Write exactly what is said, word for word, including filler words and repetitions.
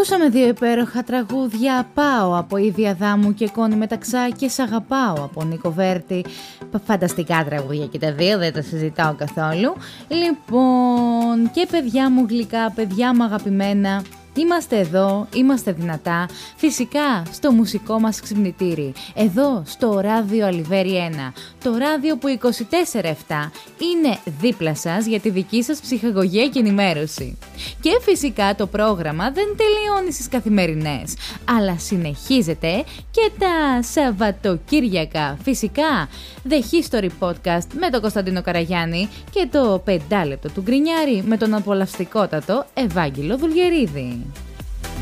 Ακούσαμε δύο υπέροχα τραγούδια, Πάω από Ήβη Αδάμου και Κόνη Μεταξά και Σ' αγαπάω από Νίκο Βέρτη. Φανταστικά τραγούδια και τα δύο, δεν τα συζητάω καθόλου. Λοιπόν, και παιδιά μου γλυκά, παιδιά μου αγαπημένα, είμαστε εδώ, είμαστε δυνατά, φυσικά στο μουσικό μας ξυπνητήρι, εδώ στο ράδιο Αλιβέρι ένα, το ράδιο που είκοσι τέσσερα επτά είναι δίπλα σας για τη δική σας ψυχαγωγία και ενημέρωση. Και φυσικά το πρόγραμμα δεν τελειώνει στις καθημερινές, αλλά συνεχίζεται και τα Σαββατοκύριακα. Φυσικά, The History Podcast με τον Κωνσταντίνο Καραγιάννη και το πεντάλεπτο του Γκρινιάρη με τον απολαυστικότατο Ευάγγελο Δουλγερίδη.